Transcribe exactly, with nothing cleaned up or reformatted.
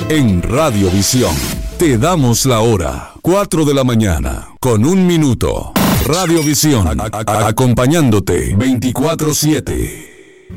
En Radiovisión te damos la hora, cuatro de la mañana, con un minuto. Radiovisión, a- a- acompañándote veinticuatro siete.